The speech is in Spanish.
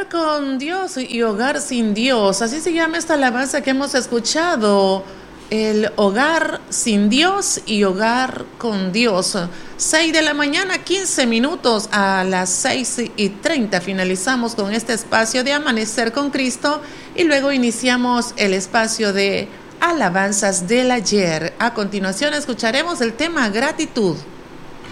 Hogar con Dios y hogar sin Dios. Así se llama esta alabanza que hemos escuchado. El hogar sin Dios y hogar con Dios. 6 de la mañana, 15 minutos. A las 6:30 finalizamos con este espacio de Amanecer con Cristo y luego iniciamos el espacio de alabanzas del ayer. A continuación escucharemos el tema gratitud.